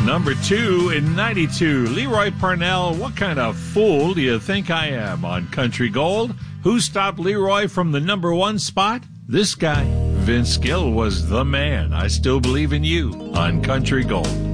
Number 2 in 92, Leroy Parnell, What Kind of Fool Do You Think I Am? On Country Gold. Who stopped Leroy from the number 1 spot? This guy. Vince Gill was the man. I Still Believe in You on Country Gold.